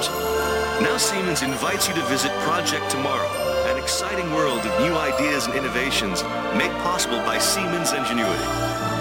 customers. Now Siemens invites you to visit Project Tomorrow, an exciting world of new ideas and innovations made possible by Siemens Ingenuity.